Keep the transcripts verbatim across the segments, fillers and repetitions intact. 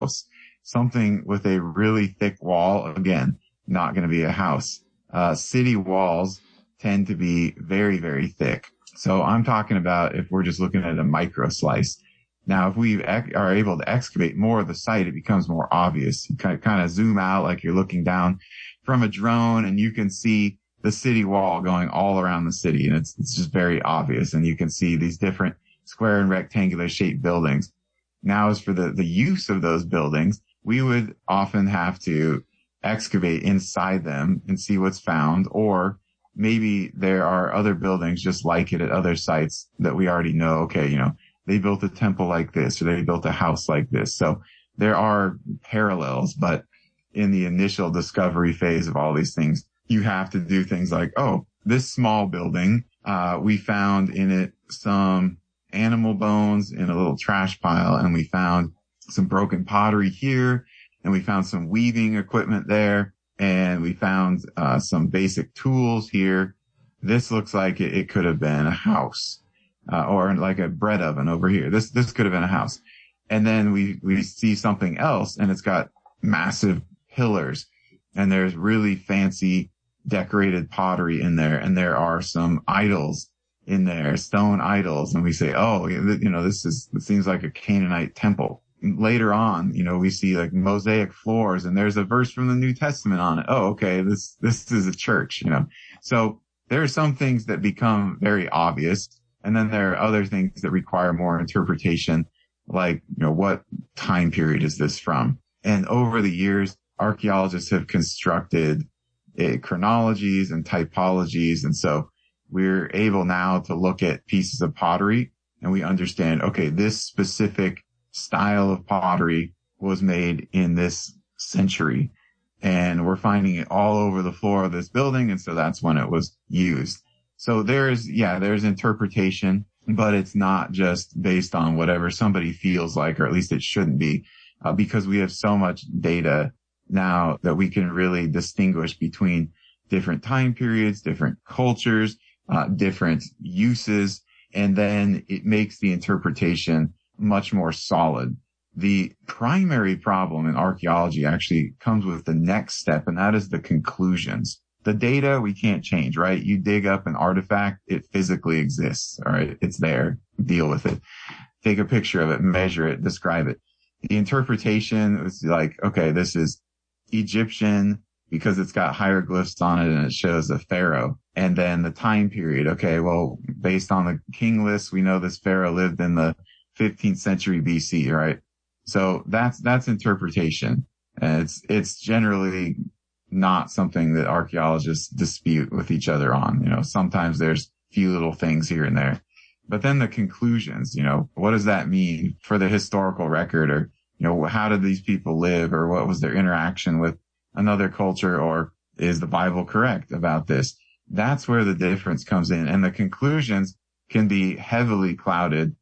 Something with a really thick wall, again, not going to be a house. Uh, city walls tend to be very, very thick. So I'm talking about if we're just looking at a micro slice. Now, if we ec- are able to excavate more of the site, it becomes more obvious. You kind of, kind of zoom out like you're looking down from a drone, and you can see the city wall going all around the city. And it's, it's just very obvious. And you can see these different square and rectangular shaped buildings. Now, as for the, the use of those buildings, we would often have to excavate inside them and see what's found, or maybe there are other buildings just like it at other sites that we already know, okay, you know, they built a temple like this, or they built a house like this. So there are parallels, but in the initial discovery phase of all these things, you have to do things like, oh, this small building, uh, we found in it some animal bones in a little trash pile, and we found some broken pottery here, and we found some weaving equipment there, and we found uh, some basic tools here. This looks like it, it could have been a house, uh, or like a bread oven over here. This this could have been a house. And then we we see something else, and it's got massive pillars, and there's really fancy decorated pottery in there, and there are some idols in there, stone idols, and we say, oh, you know, this is, it seems like a Canaanite temple. Later on, you know, we see like mosaic floors, and there's a verse from the New Testament on it. Oh, okay, this, this is a church, you know. So there are some things that become very obvious, and then there are other things that require more interpretation, like, you know, what time period is this from? And over the years, archaeologists have constructed uh, chronologies and typologies, and so we're able now to look at pieces of pottery, and we understand, okay, this specific style of pottery was made in this century, and we're finding it all over the floor of this building. And so that's when it was used. So there's, yeah, there's interpretation, but it's not just based on whatever somebody feels like, or at least it shouldn't be, uh, because we have so much data now that we can really distinguish between different time periods, different cultures, uh, different uses, and then it makes the interpretation much more solid. The primary problem in archaeology actually comes with the next step, and that is the conclusions. The data we can't change, right? You dig up an artifact, it physically exists, all right? It's there. Deal with it. Take a picture of it, measure it, describe it. The interpretation is like, okay, this is Egyptian because it's got hieroglyphs on it and it shows a pharaoh. And then the time period, okay, well, based on the king list, we know this pharaoh lived in the fifteenth century B C, right? So that's, that's interpretation. And it's, it's generally not something that archaeologists dispute with each other on. You know, sometimes there's few little things here and there, but then the conclusions, you know, what does that mean for the historical record? Or, you know, how did these people live, or what was their interaction with another culture? Or is the Bible correct about this? That's where the difference comes in. And the conclusions can be heavily clouded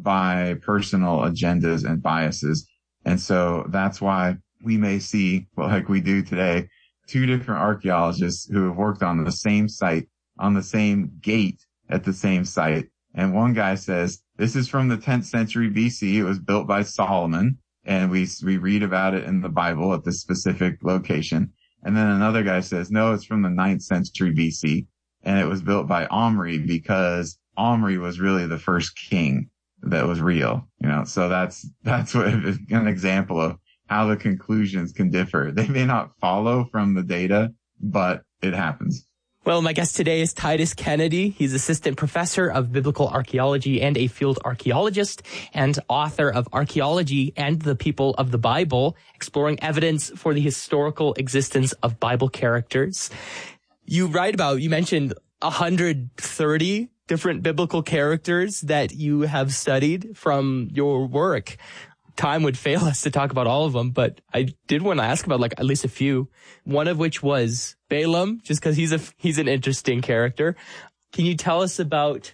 by personal agendas and biases. And so that's why we may see, well, like we do today, two different archaeologists who have worked on the same site, on the same gate at the same site. And one guy says, this is from the tenth century B C. It was built by Solomon. And we, we read about it in the Bible at this specific location. And then another guy says, no, it's from the ninth century B C. And it was built by Omri because Omri was really the first king that was real, you know. So that's, that's what an example of how the conclusions can differ. They may not follow from the data, but it happens. Well, my guest today is Titus Kennedy. He's assistant professor of biblical archaeology and a field archaeologist, and author of Archaeology and the People of the Bible, exploring evidence for the historical existence of Bible characters. You write about, you mentioned one hundred thirty different biblical characters that you have studied from your work. Time would fail us to talk about all of them, but I did want to ask about like at least a few, one of which was Balaam, just because he's a he's an interesting character. Can you tell us about,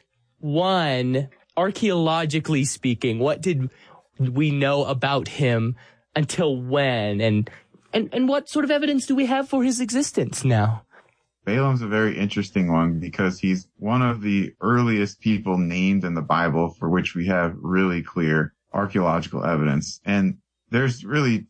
one, archaeologically speaking, what did we know about him until when, and and and what sort of evidence do we have for his existence now? Balaam's a very interesting one because he's one of the earliest people named in the Bible for which we have really clear archaeological evidence. And there's really